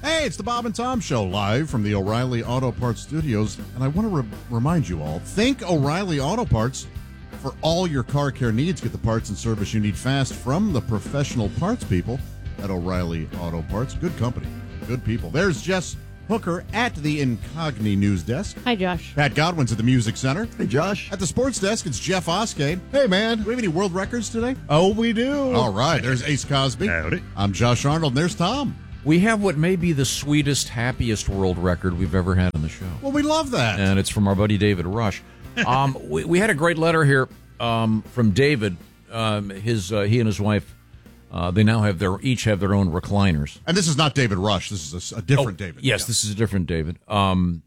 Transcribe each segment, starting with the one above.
Hey, it's the Bob and Tom Show, live from the O'Reilly Auto Parts Studios. And I want to remind you all, think O'Reilly Auto Parts for all your car care needs. Get the parts and service you need fast from the professional parts people at O'Reilly Auto Parts. Good company, good people. There's Jess Hooker at the Incogni News Desk. Hi, Josh. Pat Godwin's at the Music Center. Hey, Josh. At the Sports Desk, it's Jeff Oskade. Hey, man. Do we have any world records today? Oh, we do. All right, there's Ace Cosby. Howdy. I'm Josh Arnold, and there's Tom. We have what may be the sweetest, happiest world record we've ever had on the show. Well, we love that. And it's from our buddy David Rush. We had a great letter here from David. He and his wife, they now each have their own recliners. And this is not David Rush. This is a different David. Yes, yeah. This is a different David. And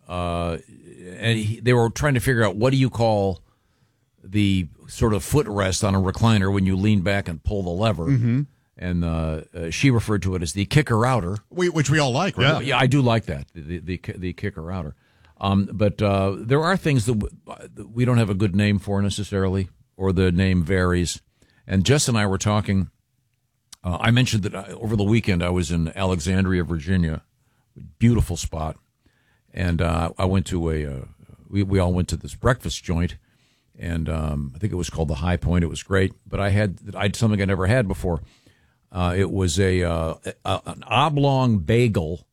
they were trying to figure out, what do you call the sort of footrest on a recliner when you lean back and pull the lever? Mm-hmm. And she referred to it as the kicker-outer. Which we all like, right? Yeah, I do like that, the kicker-outer. But there are things that we don't have a good name for necessarily, or the name varies. And Jess and I were talking. I mentioned that over the weekend I was in Alexandria, Virginia, beautiful spot, and I went to we all went to this breakfast joint, and I think it was called the High Point. It was great, but I had something I never had before. It was an oblong bagel.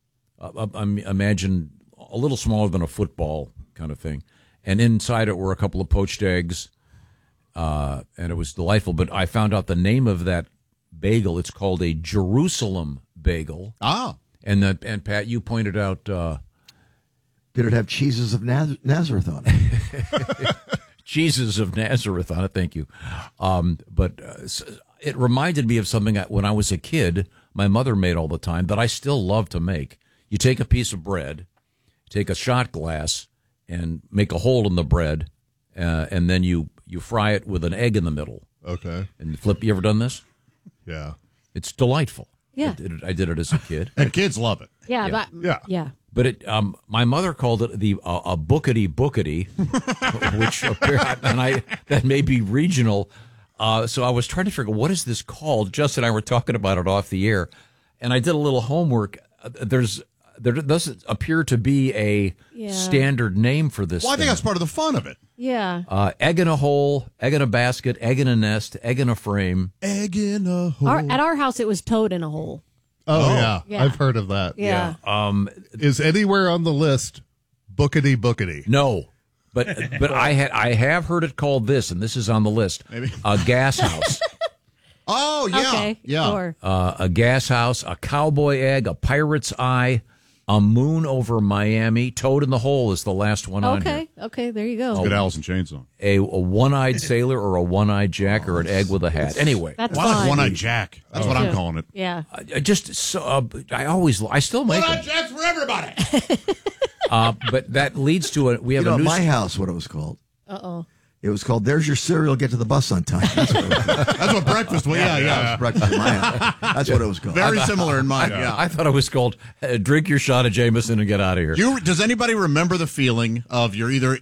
Imagine a little smaller than a football kind of thing, and inside it were a couple of poached eggs, and it was delightful. But I found out the name of that bagel. It's called a Jerusalem bagel. Ah, and Pat, you pointed out. Did it have cheeses of Nazareth on it? Jesus of Nazareth on it. Thank you. But it reminded me of something when I was a kid, my mother made all the time, that I still love to make. You take a piece of bread, take a shot glass, and make a hole in the bread, and then you fry it with an egg in the middle. Okay. And flip. You ever done this? Yeah. It's delightful. Yeah. I did it as a kid. And kids love it. Yeah. Yeah. But my mother called it a bookity, which and that may be regional. So I was trying to figure, what is this called? Justin and I were talking about it off the air, and I did a little homework. There doesn't appear to be a standard name for this. Well, I think that's part of the fun of it. Yeah. Egg in a hole, egg in a basket, egg in a nest, egg in a frame. Egg in a hole. At our house, it was toad in a hole. Oh, yeah. I've heard of that. Yeah. Is anywhere on the list bookity? No. But I have heard it called this, and this is on the list. Maybe. A gas house. Oh, yeah. Okay. Yeah. Sure. A gas house, a cowboy egg, a pirate's eye, a moon over Miami. Toad in the hole is the last one on here. Okay. There you go. Good Alice in Chains song. A one-eyed sailor or a one-eyed Jack or an egg with a hat. Anyway, That's Well, I like fun. One-Eyed Jack. That's what I'm calling it. Yeah. I still make One-Eyed them. Jack's for everybody. But that leads to we have You know, a at new my house, what it was called? Uh-oh. It was called "There's Your Cereal, Get to the Bus on Time." That's what it was called. That's what breakfast was. Yeah. That was breakfast in my house. That's what it was called. Very similar in mine. Yeah. I thought it was called "Drink Your Shot of Jameson and Get Out of Here." Does anybody remember the feeling of you're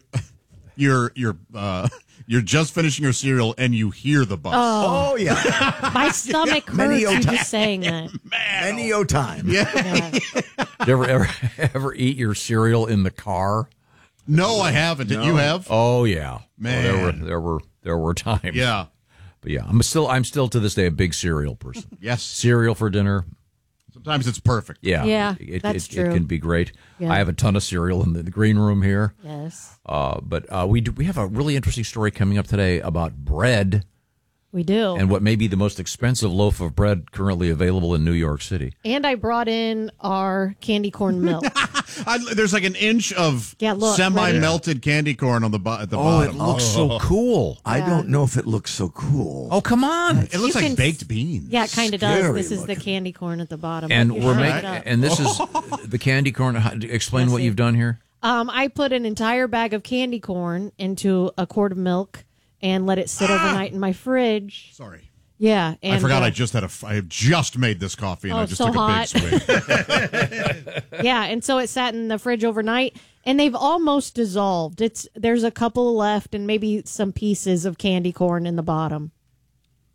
just finishing your cereal and you hear the bus? Oh, yeah. My stomach Many hurts a you just saying that. Many a time. Yeah. Did you ever eat your cereal in the car? No, I haven't. Did you have? Oh yeah, Man. there were times. Yeah. But yeah, I'm still to this day a big cereal person. Yes. Cereal for dinner. Sometimes it's perfect. Yeah, Yeah, it true. It can be great. Yeah. I have a ton of cereal in the green room here. Yes. But we have a really interesting story coming up today about bread We do. and what may be the most expensive loaf of bread currently available in New York City. And I brought in our candy corn milk. There's like an inch of look, semi-melted candy corn on at the Oh, it bottom. looks so cool. I don't know if it looks so cool. Oh, come on. It looks You like can- baked beans. Yeah, it kind of does. Scary This is the looking. candy corn at the bottom. And You we're shut making, it up. and this is the candy corn. Explain Yes, what you've done here. I put an entire bag of candy corn into a quart of milk and let it sit overnight in my fridge. Sorry. Yeah, and I forgot I have just made this coffee and Oh, I just so took hot. a big swig. yeah, and so it sat in the fridge overnight, and they've almost dissolved. There's a couple left, and maybe some pieces of candy corn in the bottom.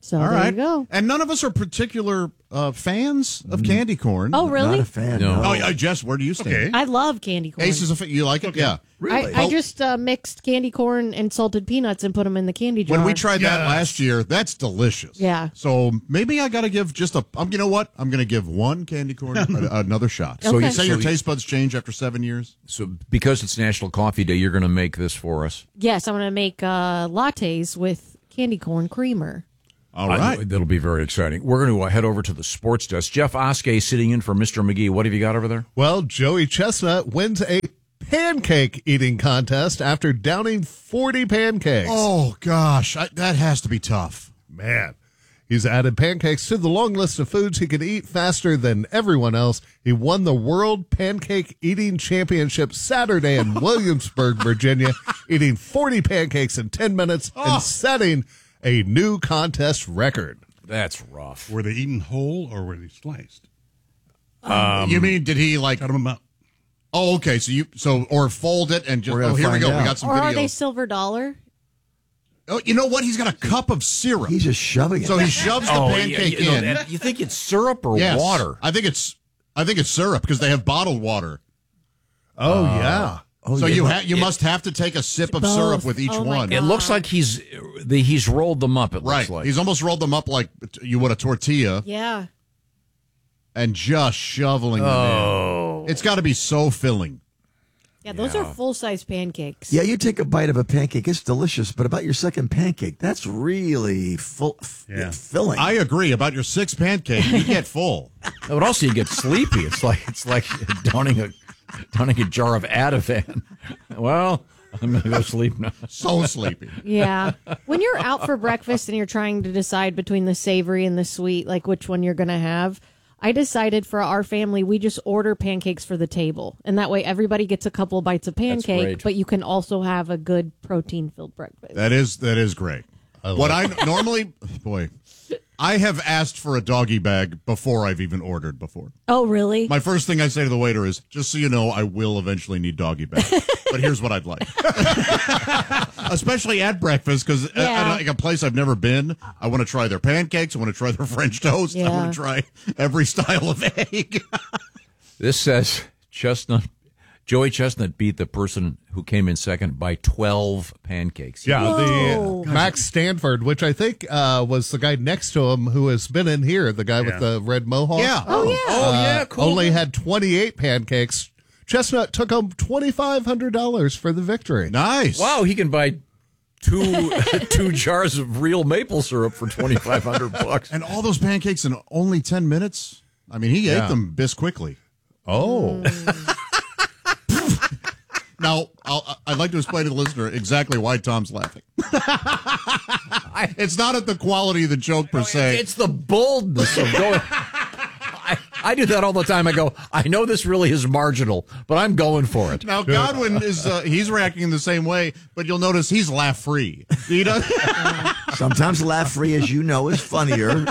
So All there right. you go. And none of us are particular fans of candy corn. Oh, really? Not a fan. No. No. Oh, Jess, where do you stand? Okay. I love candy corn. Ace is a fan. You like it? Yeah. Really? I just mixed candy corn and salted peanuts and put them in the candy jar. When we tried that Yes. last year, that's delicious. Yeah. So maybe I got to give just you know what? I'm going to give one candy corn another shot. So Okay. you say your taste buds change after 7 years? So because it's National Coffee Day, you're going to make this for us. Yes, I'm going to make lattes with candy corn creamer. All right. That'll be very exciting. We're going to head over to the sports desk. Jeff Oskey sitting in for Mr. McGee. What have you got over there? Well, Joey Chestnut wins a pancake eating contest after downing 40 pancakes. Oh, gosh. That has to be tough. Man. He's added pancakes to the long list of foods he can eat faster than everyone else. He won the World Pancake Eating Championship Saturday in Williamsburg, Virginia, eating 40 pancakes in 10 minutes and setting a new contest record. That's rough. Were they eaten whole or were they sliced? You mean, did he like... Cut them up. Oh, okay. Or fold it and just... We're gonna Oh, here we find go. out. We got some Or videos. are they silver dollar? Oh, you know what? He's got a cup of syrup. He's just shoving it. So he shoves the pancake in. You think it's syrup or Yes. water? I think it's syrup because they have bottled water. Oh, yeah. Oh, So yeah. you must have to take a sip of Both. syrup with each Oh, my one. God. It looks like he's rolled them up. It Right. looks like He's almost rolled them up like you would a tortilla Yeah. and just shoveling them in. It's got to be so filling. Yeah, those are full-size pancakes. Yeah, you take a bite of a pancake, it's delicious, but about your second pancake, that's really filling. I agree about your 6th pancake. You get full. But also you get sleepy. It's like downing a jar of Ativan. Well, I'm going to go sleep now. So sleepy. Yeah. When you're out for breakfast and you're trying to decide between the savory and the sweet, like which one you're going to have, I decided for our family, we just order pancakes for the table. And that way everybody gets a couple bites of pancake, great. but you can also have a good protein-filled breakfast. That is great. What I normally, boy, I have asked for a doggy bag before I've even ordered before. Oh, really? My first thing I say to the waiter is, just so you know, I will eventually need doggy bag. But here's what I'd like. Especially at breakfast, because Yeah. at like a place I've never been, I want to try their pancakes. I want to try their French toast. I Yeah. want to try every style of egg. This says Joey Chestnut beat the person who came in second by 12 pancakes. Yeah, Whoa. the Max Stanford, which I think was the guy next to him who has been in here, the guy with the red mohawk. Yeah. Oh, yeah. Oh, yeah, cool. Only had 28 pancakes. Chestnut took home $2,500 for the victory. Nice. Wow, he can buy two jars of real maple syrup for $2,500. And all those pancakes in only 10 minutes? I mean, he ate them this quickly. Oh. Now, I'd like to explain to the listener exactly why Tom's laughing. It's not at the quality of the joke per se. It's the boldness of going. I do that all the time. I go, I know this really is marginal, but I'm going for it. Now, Godwin he's reacting in the same way, but you'll notice he's laugh free. He does. Sometimes laugh free, as you know, is funnier.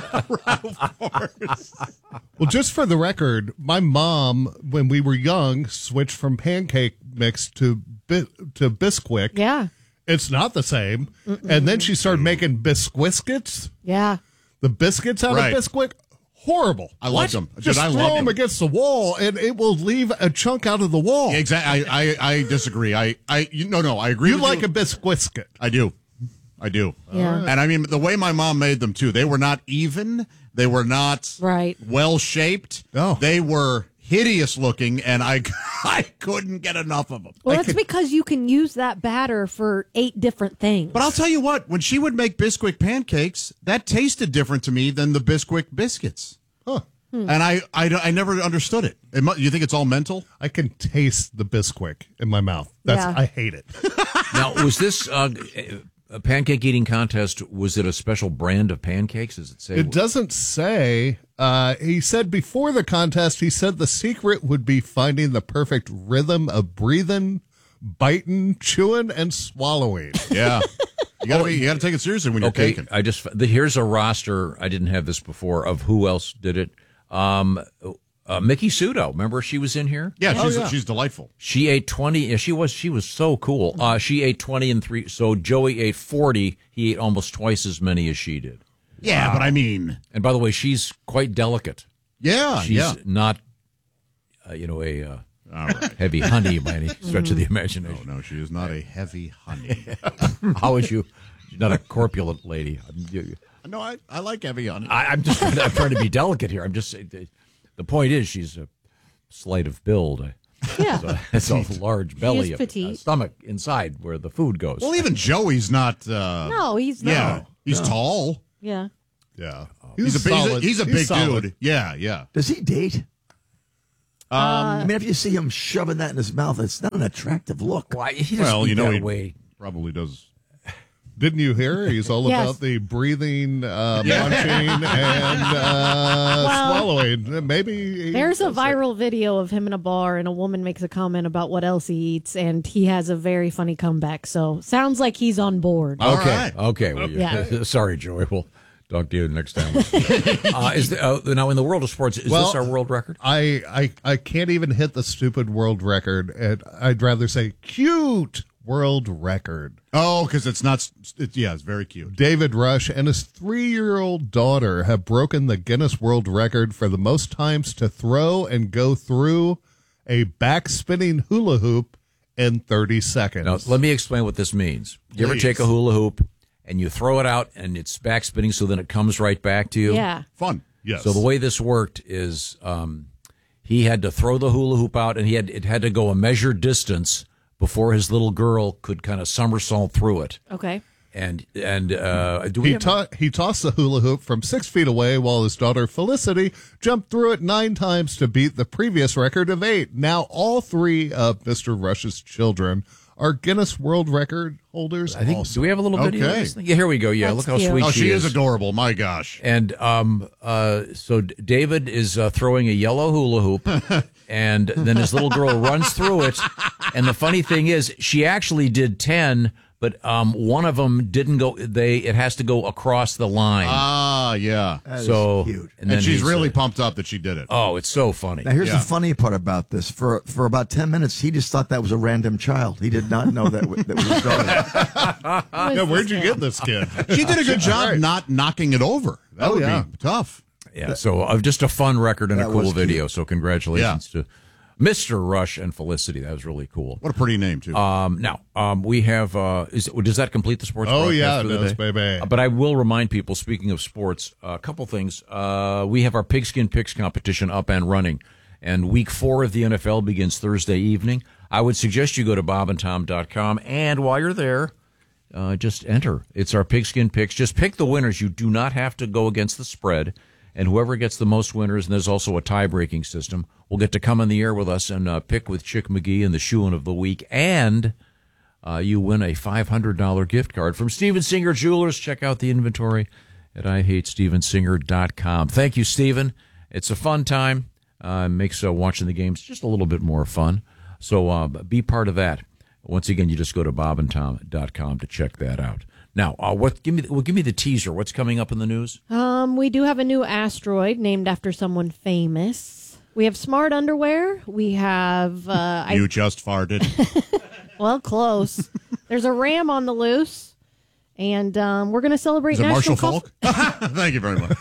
Well, just for the record, my mom, when we were young, switched from pancake mix to Bisquick. Yeah. It's not the same. And then she started making Bisquiscuits. Yeah. The biscuits out Right. of Bisquick. Horrible. I love them. Just I throw love them them. against the wall, and it will leave a chunk out of the wall. Exactly. I disagree. I agree. You with like you. a Bisquiscuit. I do. Yeah. And I mean, the way my mom made them too, they were not even. They were not Right. well shaped. Oh. They were hideous looking, and I couldn't get enough of them. Well, that's because you can use that batter for 8 different things. But I'll tell you what, when she would make Bisquick pancakes, that tasted different to me than the Bisquick biscuits. Huh. And I never understood it. You think it's all mental? I can taste the Bisquick in my mouth. That's Yeah. I hate it. Now, was this a pancake eating contest? Was it a special brand of pancakes? Does it say? It doesn't say. He said before the contest, he said the secret would be finding the perfect rhythm of breathing, biting, chewing, and swallowing. Yeah. You gotta take it seriously when you're Okay, taking. here's a roster. I didn't have this before of who else did it. Mickey Sudo. Remember she was in here? Yeah, she's delightful. She ate 20. Yeah, she was so cool. She ate 20 and 3. So Joey ate 40. He ate almost twice as many as she did. Yeah, but I mean, And by the way, she's quite delicate. She's not, a All right. heavy honey by any stretch of the imagination. No, she is not a heavy honey. How is you? She's not a corpulent lady. No, I like heavy honey. I'm just I'm trying to be delicate here. I'm just saying the point is she's a slight of build. Yeah. So it's a large belly, is petite. stomach inside where the food goes. Well, even Joey's not. No, he's not. Yeah, he's tall. Yeah. Yeah, He's a big solid. dude. Yeah. Does he date? I mean, if you see him shoving that in his mouth, it's not an attractive look. Why, he doesn't Well, eat he that way. probably does. Didn't you hear? He's all Yes. about the breathing, munching, and swallowing. Maybe There's a viral video of him in a bar, and a woman makes a comment about what else he eats, and he has a very funny comeback. So sounds like he's on board. All Okay. right. Okay. Well, Yeah. Sorry, Joey. We'll talk to you next time. Now, in the world of sports, is this our world record? I can't even hit the stupid world record. And I'd rather say cute world record. Oh, because it's not. It's very cute. David Rush and his 3-year-old daughter have broken the Guinness World Record for the most times to throw and go through a back-spinning hula hoop in 30 seconds. Now, let me explain what this means. You ever Please. take a hula hoop and you throw it out and it's back spinning, so then it comes right back to you? Yeah. Fun. Yes. So the way this worked is he had to throw the hula hoop out, and it had to go a measured distance before his little girl could kind of somersault through it. Okay. And do we He, have he tossed the hula hoop from 6 feet away while his daughter Felicity jumped through it 9 times to beat the previous record of 8. Now all 3 of Mr. Rush's children are Guinness World Record holders. I think also. do we have a little video? Okay. Of this thing? Yeah, here we go. Yeah, That's look how cute. sweet Oh, she is is. adorable. My gosh. And so David is throwing a yellow hula hoop, and then his little girl runs through it. And the funny thing is, she actually did 10, but one of them didn't go. It has to go across the line. Yeah. That is so cute. And then she's he's, really pumped up that she did it. Oh, it's so funny. Now, here's Yeah. the funny part about this. For about 10 minutes, he just thought that was a random child. He did not know that was his daughter. Yeah, where'd you get this kid? She did a good job not knocking it over. That would yeah. be tough. Yeah, so just a fun record and a That cool was cute. video. So congratulations to Mr. Rush and Felicity. That was really cool. What a pretty name, too. Now, we have, does that complete the sports Oh, broadcast yeah, for it the does, day? baby. But I will remind people, speaking of sports, a couple things. We have our Pigskin Picks competition up and running, and week 4 of the NFL begins Thursday evening. I would suggest you go to bobandtom.com, and while you're there, just enter. It's our Pigskin Picks. Just pick the winners. You do not have to go against the spread. And whoever gets the most winners, and there's also a tie-breaking system, will get to come on the air with us and pick with Chick McGee and the Shoein of the Week. And you win a $500 gift card from Steven Singer Jewelers. Check out the inventory at IHateStevenSinger.com. Thank you, Steven. It's a fun time. Makes watching the games just a little bit more fun. So be part of that. Once again, you just go to bobandtom.com to check that out. Now, give me the teaser. What's coming up in the news? We do have a new asteroid named after someone famous. We have smart underwear. We have you just farted. well, close. There's a ram on the loose, and we're going to celebrate Is it National Marshall Falk? Thank you very much.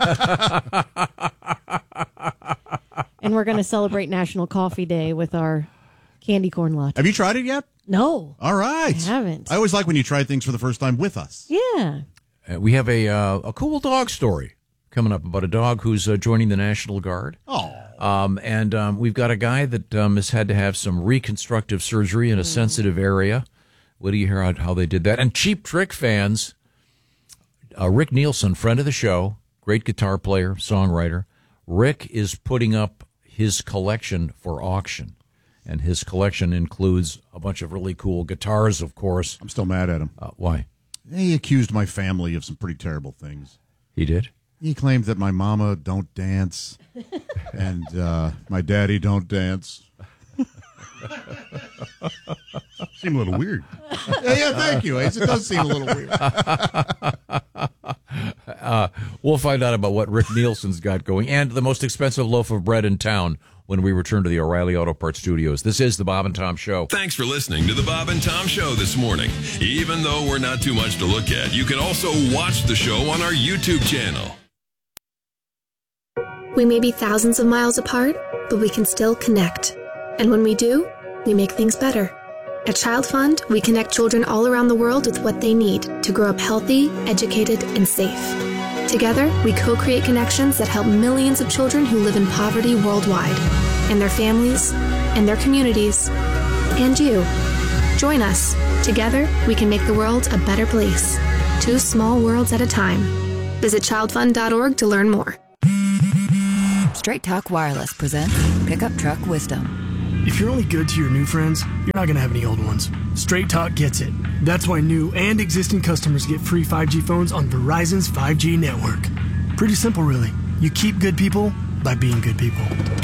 and we're going to celebrate National Coffee Day with our candy corn latte. Have you tried it yet? No, All right. I haven't. I always like when you try things for the first time with us. Yeah. We have a cool dog story coming up about a dog who's joining the National Guard. Oh. And we've got a guy that has had to have some reconstructive surgery in a sensitive area. What do you hear how they did that? And Cheap Trick fans, Rick Nielsen, friend of the show, great guitar player, songwriter. Rick is putting up his collection for auction. And his collection includes a bunch of really cool guitars, of course. I'm still mad at him. Why? He accused my family of some pretty terrible things. He did? He claimed that my mama don't dance and my daddy don't dance. Seemed a little weird. Yeah, thank you, Ace. It does seem a little weird. We'll find out about what Rick Nielsen's got going. And the most expensive loaf of bread in town when we return to the O'Reilly Auto Parts studios. This is the Bob and Tom Show. Thanks for listening to the Bob and Tom Show this morning. Even though we're not too much to look at, you can also watch the show on our YouTube channel. We may be thousands of miles apart, but we can still connect. And when we do, we make things better. At Child Fund, we connect children all around the world with what they need to grow up healthy, educated, and safe. Together, we co-create connections that help millions of children who live in poverty worldwide, and their families, and their communities, and you. Join us. Together, we can make the world a better place. 2 small worlds at a time. Visit childfund.org to learn more. Straight Talk Wireless presents Pickup Truck Wisdom. If you're only good to your new friends, you're not going to have any old ones. Straight Talk gets it. That's why new and existing customers get free 5G phones on Verizon's 5G network. Pretty simple, really. You keep good people by being good people.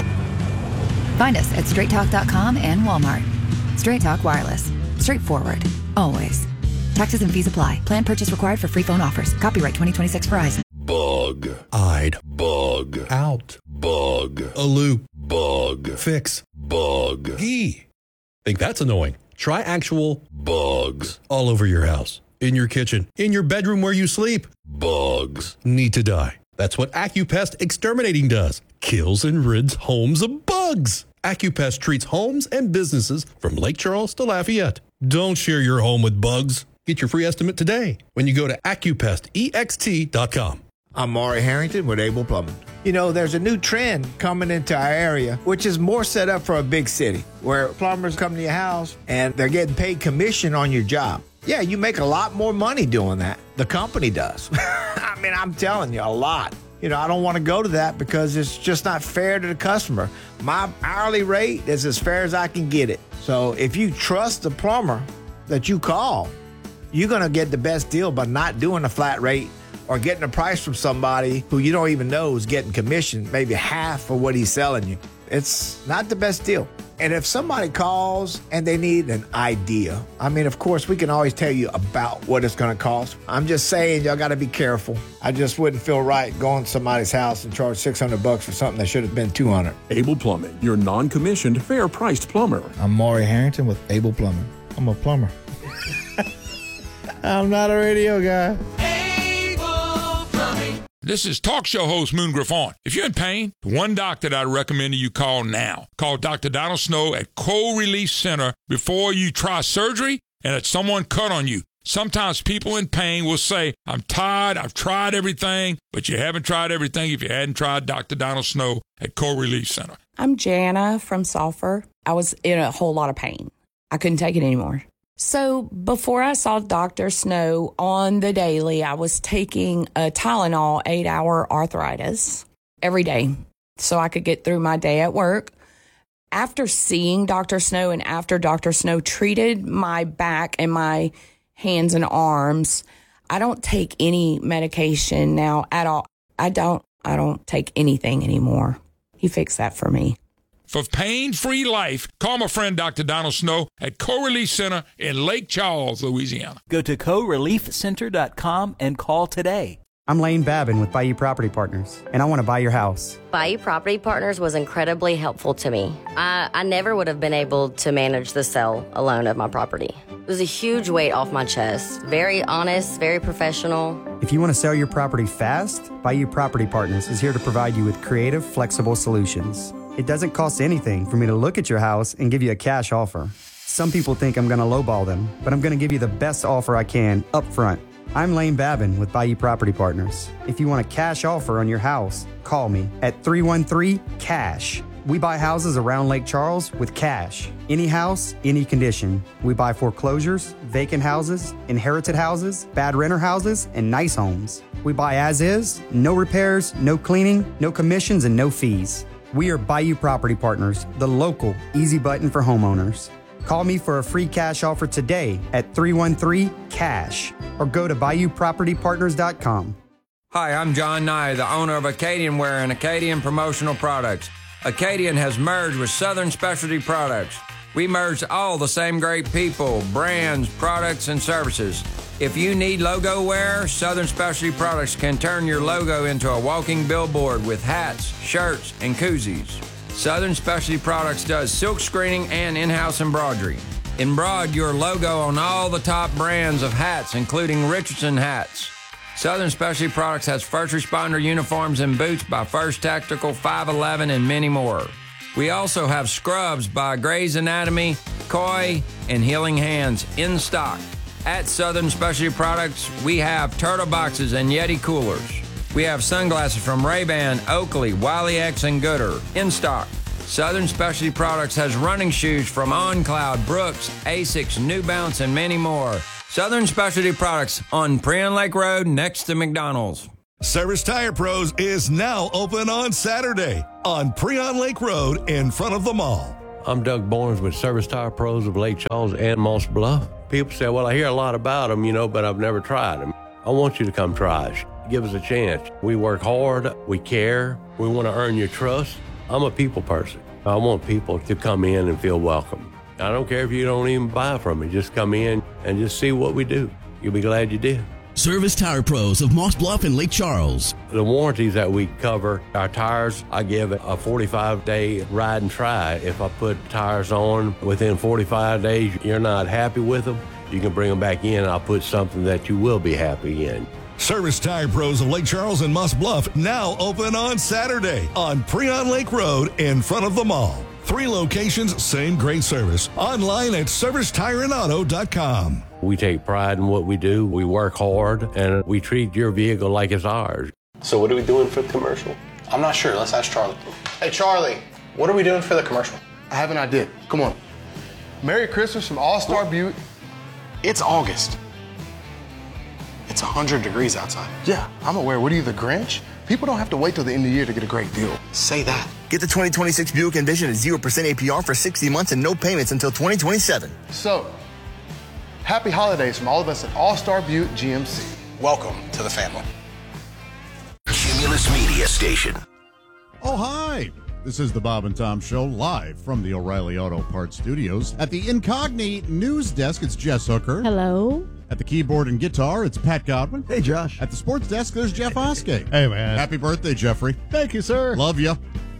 Find us at straighttalk.com and Walmart. Straight Talk Wireless. Straightforward. Always. Taxes and fees apply. Plan purchase required for free phone offers. Copyright 2026 Verizon. Bug. I'd. Bug. Out. Bug. A loop. Bug. Fix. Bug. Gee. Think that's annoying? Try actual bugs all over your house, in your kitchen, in your bedroom where you sleep. Bugs need to die. That's what AccuPest Exterminating does. Kills and rids homes of bugs. AccuPest treats homes and businesses from Lake Charles to Lafayette. Don't share your home with bugs. Get your free estimate today when you go to AccuPestEXT.com. I'm Maury Harrington with Able Plumbing. You know, there's a new trend coming into our area, which is more set up for a big city, where plumbers come to your house and they're getting paid commission on your job. Yeah, you make a lot more money doing that. The company does. I mean, I'm telling you, a lot. You know, I don't want to go to that because it's just not fair to the customer. My hourly rate is as fair as I can get it. So if you trust the plumber that you call, you're going to get the best deal by not doing a flat rate or getting a price from somebody who you don't even know is getting commission, maybe half of what he's selling you. It's not the best deal. And if somebody calls and they need an idea, I mean, of course, we can always tell you about what it's going to cost. I'm just saying, y'all got to be careful. I just wouldn't feel right going to somebody's house and charge $600 for something that should have been $200. Able Plumbing, your non-commissioned, fair-priced plumber. I'm Maury Harrington with Able Plumbing. I'm a plumber. I'm not a radio guy. This is talk show host Moon Griffon. If you're in pain, the one doctor that I recommend you call now. Call Dr. Donald Snow at Cold Relief Center before you try surgery and that someone cut on you. Sometimes people in pain will say, I'm tired, I've tried everything, but you haven't tried everything if you hadn't tried Dr. Donald Snow at Cold Relief Center. I'm Jana from Sulphur. I was in a whole lot of pain. I couldn't take it anymore. So before I saw Dr. Snow on the daily, I was taking a Tylenol 8-hour arthritis every day so I could get through my day at work. After seeing Dr. Snow and after Dr. Snow treated my back and my hands and arms, I don't take any medication now at all. I don't take anything anymore. He fixed that for me. For pain-free life, call my friend Dr. Donald Snow at Co-Relief Center in Lake Charles, Louisiana. Go to coreliefcenter.com and call today. I'm Lane Babin with Bayou Property Partners, and I want to buy your house. Bayou Property Partners was incredibly helpful to me. I never would have been able to manage the sale alone of my property. It was a huge weight off my chest. Very honest, very professional. If you want to sell your property fast, Bayou Property Partners is here to provide you with creative, flexible solutions. It doesn't cost anything for me to look at your house and give you a cash offer. Some people think I'm going to lowball them, but I'm going to give you the best offer I can up front. I'm Lane Babin with Bayou Property Partners. If you want a cash offer on your house, call me at 313-CASH. We buy houses around Lake Charles with cash. Any house, any condition. We buy foreclosures, vacant houses, inherited houses, bad renter houses, and nice homes. We buy as is, no repairs, no cleaning, no commissions, and no fees. We are Bayou Property Partners, the local easy button for homeowners. Call me for a free cash offer today at 313-CASH or go to BayouPropertyPartners.com. Hi, I'm John Nye, the owner of Acadian Wear and Acadian Promotional Products. Acadian has merged with Southern Specialty Products. We merged all the same great people, brands, products, and services. If you need logo wear, Southern Specialty Products can turn your logo into a walking billboard with hats, shirts, and koozies. Southern Specialty Products does silk screening and in-house embroidery. Embroid your logo on all the top brands of hats, including Richardson hats. Southern Specialty Products has first responder uniforms and boots by First Tactical, 511, and many more. We also have scrubs by Grey's Anatomy, Koi, and Healing Hands in stock. At Southern Specialty Products, we have turtle boxes and Yeti coolers. We have sunglasses from Ray-Ban, Oakley, Wiley X, and Gooder in stock. Southern Specialty Products has running shoes from OnCloud, Brooks, Asics, New Balance, and many more. Southern Specialty Products on Prion Lake Road next to McDonald's. Service Tire Pros is now open on Saturday on Prion Lake Road in front of the mall. I'm Doug Barnes with Service Tire Pros of Lake Charles and Moss Bluff. People say, well, I hear a lot about them, but I've never tried them. I want you to come try us. Give us a chance. We work hard. We care. We want to earn your trust. I'm a people person. I want people to come in and feel welcome. I don't care if you don't even buy from me. Just come in and just see what we do. You'll be glad you did. Service Tire Pros of Moss Bluff and Lake Charles. The warranties that we cover, our tires, I give a 45-day ride and try. If I put tires on within 45 days, you're not happy with them, you can bring them back in and I'll put something that you will be happy in. Service Tire Pros of Lake Charles and Moss Bluff now open on Saturday on Prion Lake Road in front of the mall. 3 locations, same great service. Online at servicetireandauto.com. We take pride in what we do. We work hard, and we treat your vehicle like it's ours. So what are we doing for the commercial? I'm not sure. Let's ask Charlie. Hey, Charlie, what are we doing for the commercial? I have an idea. Come on. Merry Christmas from All-Star Butte. It's August. It's 100 degrees outside. Yeah, I'm aware. What are you, the Grinch? People don't have to wait till the end of the year to get a great deal. Say that. Get the 2026 Buick Envision at 0% APR for 60 months and no payments until 2027. So, happy holidays from all of us at All-Star Butte GMC. Welcome to the family. Cumulus Media Station. Oh, hi. This is the Bob and Tom Show live from the O'Reilly Auto Parts Studios. At the Incognito News Desk, it's Jess Hooker. Hello. At the keyboard and guitar, it's Pat Godwin. Hey, Josh. At the sports desk, there's Jeff Oskey. Hey, man. Happy birthday, Jeffrey. Thank you, sir. Love you.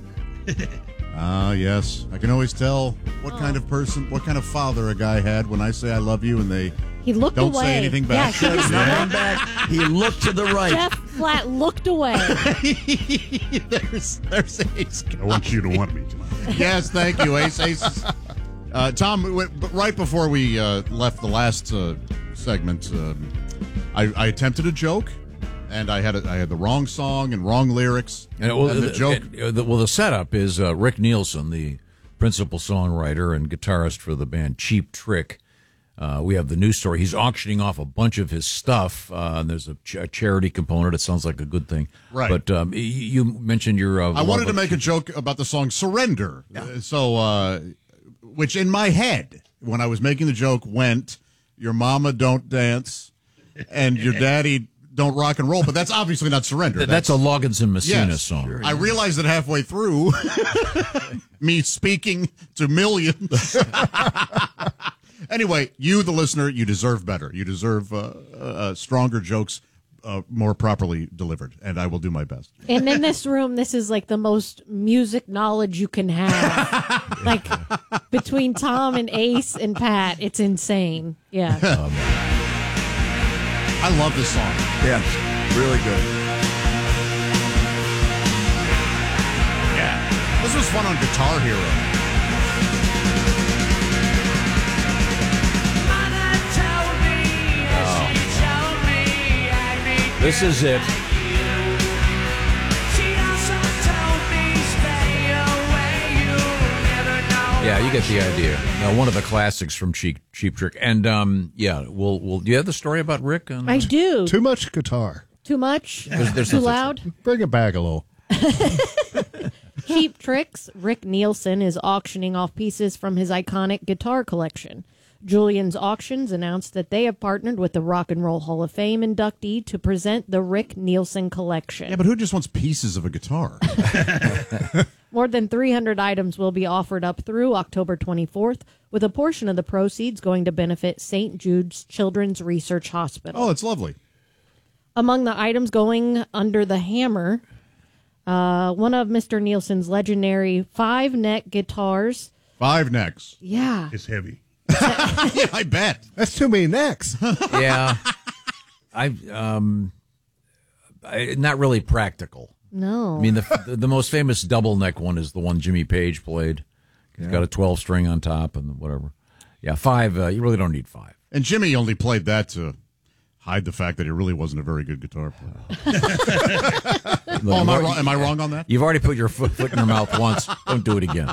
Yes. I can always tell what kind of person, what kind of father a guy had when I say I love you and they He looked don't away. say anything back. Yeah, back. He looked to the right. Jeff flat looked away. there's Ace. I want you to want me tonight. Yes, thank you, Ace. Ace. Tom, right before we left the last segment, I attempted a joke, and I had the wrong song and wrong lyrics. And the joke. The setup is Rick Nielsen, the principal songwriter and guitarist for the band Cheap Trick. We have the news story. He's auctioning off a bunch of his stuff, and there's a charity component. It sounds like a good thing. Right. But you mentioned your... I wanted to make a joke about the song Surrender. Yeah. Which in my head, when I was making the joke, went, your mama don't dance, and your daddy don't rock and roll. But that's obviously not Surrender. That's a Loggins and Messina song. Sure. I realized it halfway through, me speaking to millions. Anyway, you, the listener, you deserve better. You deserve stronger jokes, more properly delivered, and I will do my best. And in this room, this is like the most music knowledge you can have. Like between Tom and Ace and Pat, it's insane. Yeah. I love this song. Yeah, really good. Yeah. This was fun on Guitar Hero. This is it. Yeah, you get the idea. One of the classics from Cheap Trick. And, we'll do you have the story about Rick? I do. Too much guitar. Too much? There's Too loud? Bring it back a little. Cheap Tricks, Rick Nielsen is auctioning off pieces from his iconic guitar collection. Julian's Auctions announced that they have partnered with the Rock and Roll Hall of Fame inductee to present the Rick Nielsen collection. Yeah, but who just wants pieces of a guitar? More than 300 items will be offered up through October 24th, with a portion of the proceeds going to benefit St. Jude's Children's Research Hospital. Oh, it's lovely. Among the items going under the hammer, One of Mr. Nielsen's legendary 5-neck guitars. 5 necks. Yeah. It's heavy. Yeah, I bet. That's too many necks. Yeah. Not really practical. No. I mean, the most famous double neck one is the one Jimmy Page played. He's got a 12 string on top and whatever. Yeah, 5. You really don't need 5. And Jimmy only played that to hide the fact that he really wasn't a very good guitar player. Am I wrong on that? You've already put your foot in your mouth once. Don't do it again.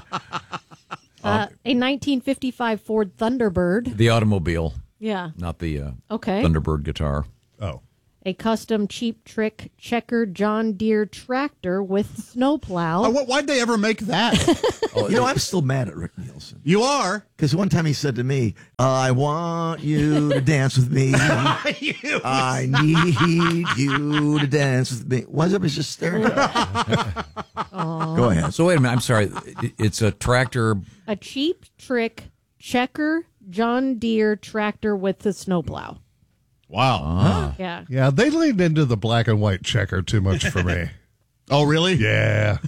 A 1955 Ford Thunderbird. The automobile. Yeah. Not the Okay. Thunderbird guitar. Oh. A custom Cheap Trick checker John Deere tractor with snowplow. Why'd they ever make that? I'm still mad at Rick Nielsen. You are? Because one time he said to me, I want you to dance with me. I need you to dance with me. Why is everybody just staring at me? Go ahead. So wait a minute. I'm sorry. It's a tractor. A Cheap Trick checker John Deere tractor with the snowplow. Wow. Yeah. Yeah, they leaned into the black and white checker too much for me. Oh, really? Yeah.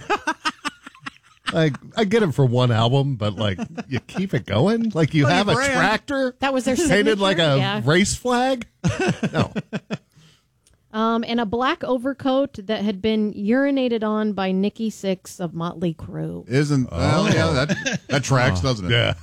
Like, I get it for one album, but like, you keep it going? Like, you have a tractor That was their signature? painted like a Yeah. race flag? No. And a black overcoat that had been urinated on by Nikki Sixx of Motley Crue. Well, yeah, that tracks, doesn't it?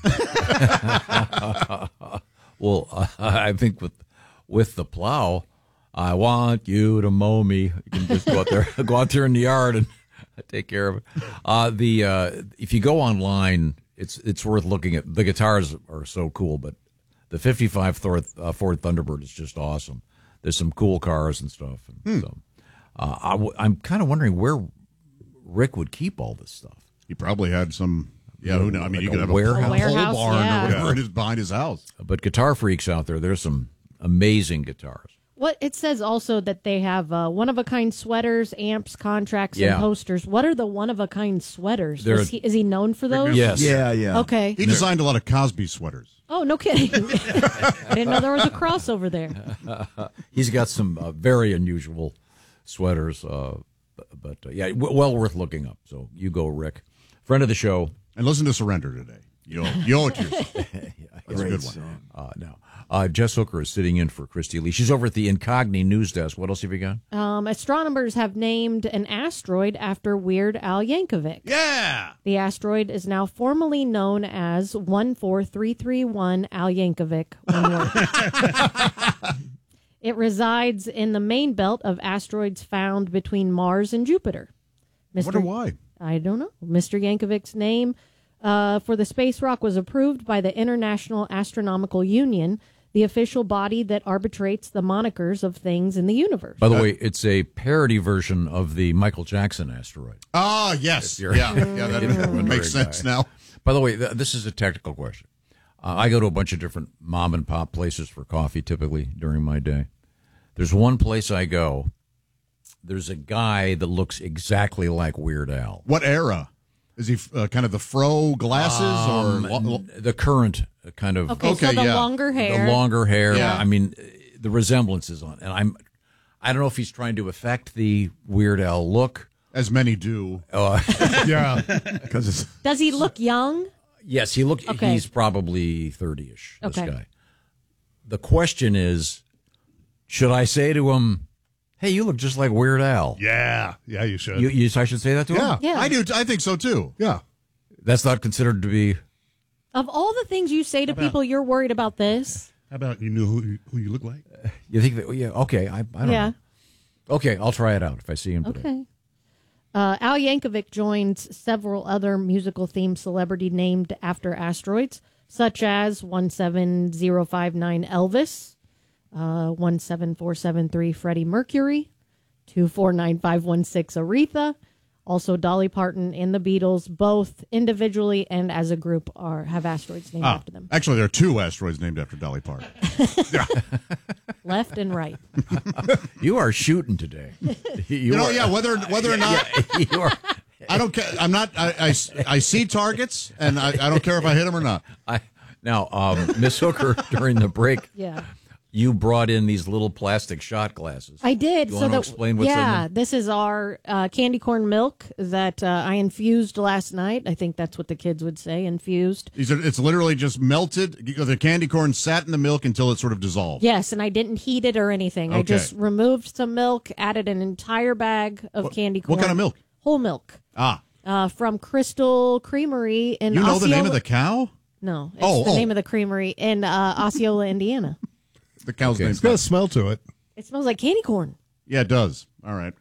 Yeah. Well, I think with the plow, I want you to mow me. You can just go out there in the yard and take care of it. If you go online, it's worth looking at. The guitars are so cool, but the 55 Ford Thunderbird is just awesome. There's some cool cars and stuff. And so, I'm kind of wondering where Rick would keep all this stuff. He probably had some. Yeah, who knows? I mean, you could have a warehouse, pole barn or whatever behind his house. But guitar freaks out there, there's some amazing guitars. What it says also that they have one-of-a-kind sweaters, amps, contracts, and posters. What are the one-of-a-kind sweaters? Is he known for those? Yes. Yeah. Okay. He designed a lot of Cosby sweaters. Oh, no kidding. I didn't know there was a crossover there. He's got some very unusual sweaters, but yeah, well worth looking up. So you go, Rick. Friend of the show. And listen to Surrender today. You owe it to yourself. That's a good one. Jess Hooker is sitting in for Christy Lee. She's over at the Incogni News Desk. What else have you got? Astronomers have named an asteroid after Weird Al Yankovic. Yeah! The asteroid is now formally known as 14331 Al Yankovic. One word. It resides in the main belt of asteroids found between Mars and Jupiter. I wonder why. I don't know. Mr. Yankovic's name for the space rock was approved by the International Astronomical Union, the official body that arbitrates the monikers of things in the universe. By the way, it's a parody version of the Michael Jackson asteroid. Oh, yes. Yeah, that makes sense now. By the way, this is a technical question. I go to a bunch of different mom and pop places for coffee typically during my day. There's one place I go. There's a guy that looks exactly like Weird Al. What era? Is he kind of the fro glasses or the current kind of? Okay, so the longer hair. The longer hair. Yeah. I mean, the resemblance is on. And I don't know if he's trying to affect the Weird Al look. As many do. Yeah. Does he look young? Yes, he's probably 30-ish, this Okay. guy. The question is, should I say to him, hey, you look just like Weird Al? Yeah, you should. I should say that to him? Yeah. I do. I think so, too. Yeah. That's not considered to be... Of all the things you say to people, you're worried about this? How about you knew who you look like? You think that... Yeah, okay, I don't know. Okay, I'll try it out if I see him today. Okay. Al Yankovic joins several other musical-themed celebrity named after asteroids, such as 17059 Elvis, 17473 Freddie Mercury, 249516 Aretha. Also, Dolly Parton and the Beatles, both individually and as a group, have asteroids named after them. Actually, there are 2 asteroids named after Dolly Parton. Left and right. You are shooting today. Whether or not you are. I don't care. I'm not. I see targets, and I don't care if I hit them or not. Now, Miss Hooker, during the break, you brought in these little plastic shot glasses. I did. You want to explain what's in them? This is our candy corn milk that I infused last night. I think that's what the kids would say, infused. It's literally just melted. The candy corn sat in the milk until it sort of dissolved. Yes, and I didn't heat it or anything. Okay. I just removed some milk, added an entire bag of candy corn. What kind of milk? Whole milk. From Crystal Creamery in You know Osceola. the name of the cow? No, it's the name of the creamery in Osceola, Indiana. The cow's name. It's got a smell to it. It smells like candy corn. Yeah, it does. All right.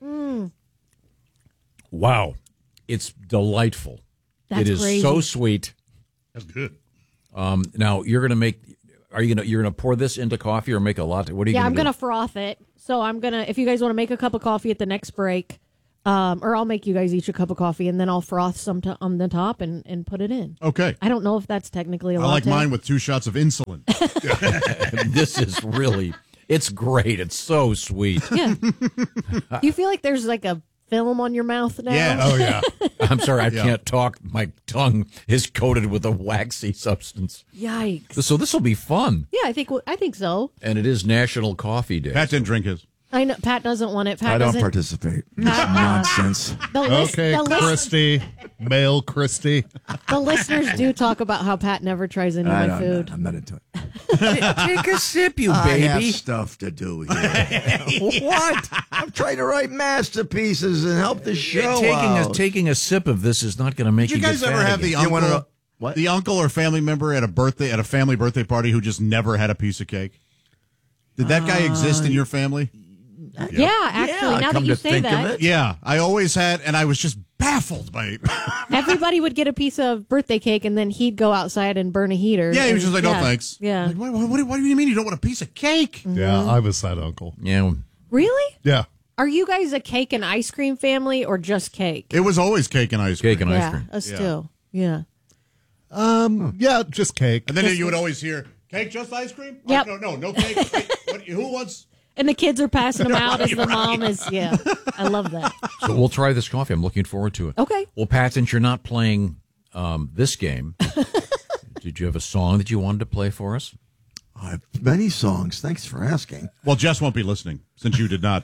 Wow. It's delightful. That's it is crazy. so sweet. That's good. Now you're going to make. You're going to pour this into coffee or make a latte? What are you? Yeah, gonna I'm do? going to froth it. So I'm going to, if you guys want to make a cup of coffee at the next break, or I'll make you guys each a cup of coffee, and then I'll froth some on the top and put it in. Okay. I don't know if that's technically a I latte. like mine with 2 shots of insulin. This is really. It's great. It's so sweet. Yeah. Do you feel like there's like a film on your mouth now? Yeah. Oh, yeah. I'm sorry, I Yeah. can't talk. My tongue is coated with a waxy substance. Yikes. So this will be fun. Yeah, I think so. And it is National Coffee Day. Pat didn't drink his. I know Pat doesn't want it. Pat I don't doesn't. participate. This nonsense. Okay, Christy. Male Christy. The listeners do talk about how Pat never tries any of my food. I'm not into it. Take a sip, you I have baby. stuff to do here. What? I'm trying to write masterpieces and help the show out. Taking a sip of this is not going to make Did you guys get ever fat have the again. uncle, what? the uncle or family member at a family birthday party who just never had a piece of cake? Did that guy exist in your family? Yeah, actually, now that you say that, Yeah, I always had, and I was just baffled by it. everybody would get a piece of birthday cake, and then he'd go outside and burn a heater. Yeah, he was And- just like, no, thanks. Yeah. Like, what do you mean you don't want a piece of cake? Yeah, I was that uncle. Yeah. Really? Yeah. Are you guys a cake and ice cream family or just cake? It was always cake and ice cream. Cake and ice Yeah, cream. us too. Yeah. Yeah, just cake. And then you would always hear, cake, just ice cream? Yep. No cake. Wait, who wants... And the kids are passing them out as the mom is. Yeah, I love that. So we'll try this coffee. I'm looking forward to it. Okay. Well, Pat, since you're not playing this game, did you have a song that you wanted to play for us? I have many songs. Thanks for asking. Well, Jess won't be listening since you did not.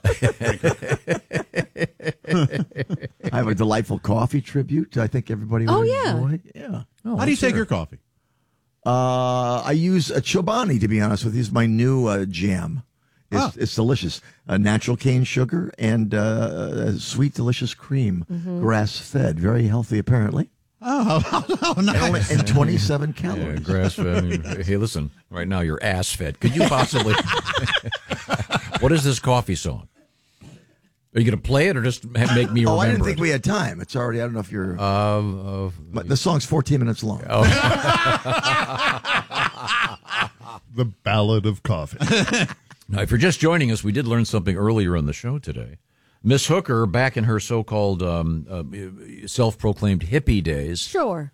I have a delightful coffee tribute. I think everybody would enjoy. Yeah. How do you take your coffee? I use a Chobani, to be honest with you. It's my new jam. It's delicious. Natural cane sugar and sweet, delicious cream. Grass-fed. Very healthy, apparently. Oh, how nice. And 27 Yeah, calories. grass-fed. Hey, listen, right now you're ass-fed. Could you possibly... What is this coffee song? Are you going to play it or just make me remember I didn't think it? we had time. It's already, I don't know if you're... the song's 14 minutes long. The Ballad of Coffee. Now, if you're just joining us, we did learn something earlier in the show today. Miss Hooker, back in her so-called self-proclaimed hippie days, Sure.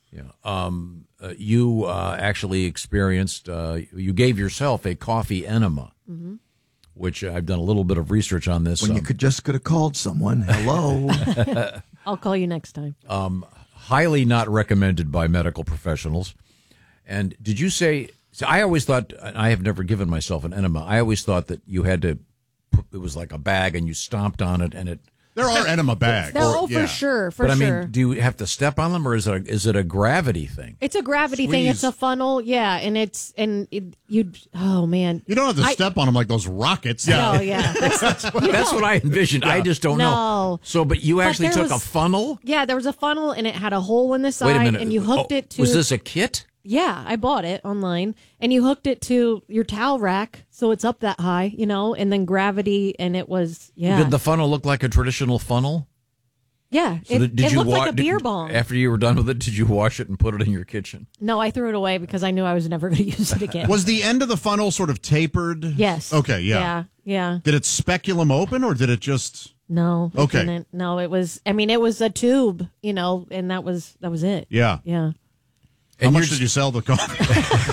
you actually experienced, you gave yourself a coffee enema, which I've done a little bit of research on this. When you could have called someone. Hello. I'll call you next time. Highly not recommended by medical professionals. And did you say... So I always thought, I have never given myself an enema. I always thought that you had to, it was like a bag and you stomped on it and it... There are enema bags. For sure, But I mean, do you have to step on them or is it a gravity thing? It's a gravity thing. It's a funnel. Yeah, and oh man. You don't have to step on them like those rockets. Yeah. No, yeah. That's what I envisioned. I just don't know. No. So, but you actually there took a funnel? Yeah, there was a funnel and it had a hole in the side. Wait a minute. And you hooked it to... Was this a kit? Yeah, I bought it online, and you hooked it to your towel rack, so it's up that high, and then gravity, and it was, Did the funnel look like a traditional funnel? Yeah, So it looked like a beer bong. After you were done with it, did you wash it and put it in your kitchen? No, I threw it away because I knew I was never going to use it again. Was the end of the funnel sort of tapered? Yes. Okay, yeah. Yeah. Did it speculum open, or did it just... No. It Okay. didn't. No, it was, it was a tube, and that was it. Yeah. Yeah. How much did you sell the coffee?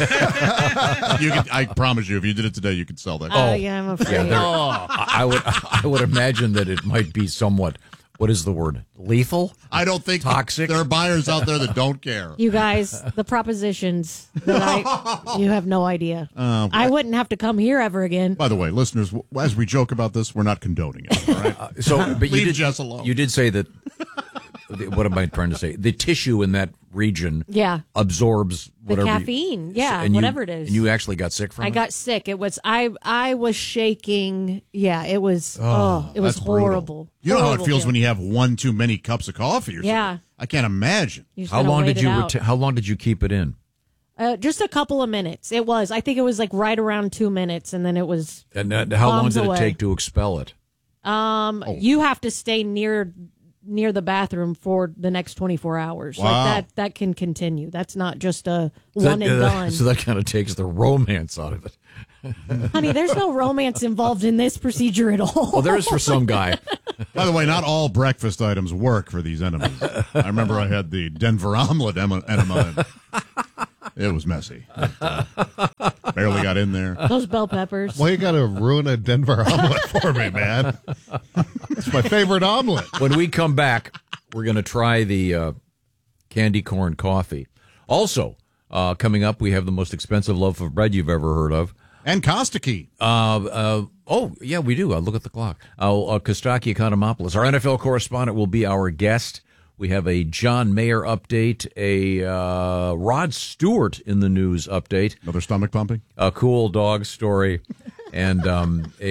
I promise you, if you did it today, you could sell that. Yeah, I'm afraid. I would imagine that it might be somewhat What is the word? Lethal? I don't think toxic. There are buyers out there that don't care. You guys, the propositions that you have no idea. I wouldn't have to come here ever again. By the way, listeners, as we joke about this, we're not condoning it. All right? But leave Jess alone. You did say that. What am I trying to say? The tissue in that region absorbs the whatever caffeine. Yeah, and whatever it is. And you actually got sick from it? I got sick. It was I was shaking. Yeah, it was it was that's horrible. Brutal. You know how it feels feeling. when you have one too many cups of coffee or Yeah. something. I can't imagine. How long did you how long did you keep it in? Just a couple of minutes. It was. I think it was like right around 2 minutes, and then it was. And how long did away. it take to expel it? You have to stay near the bathroom for the next 24 hours. Wow. Like that can continue. That's not just a one and done. So that kind of takes the romance out of it. Honey, there's no romance involved in this procedure at all. Well, there is for some guy. By the way, not all breakfast items work for these enemas. I remember I had the Denver omelet enema. And it was messy. Barely got in there. Those bell peppers. Why you got to ruin a Denver omelet for me, man? It's my favorite omelet. When we come back, we're going to try the candy corn coffee. Also, coming up, we have the most expensive loaf of bread you've ever heard of. And Kostaki. Oh, yeah, we do. Look at the clock. Kostaki Economopoulos, our NFL correspondent, will be our guest. We have a John Mayer update, a Rod Stewart in the news update. Another stomach pumping? A cool dog story, and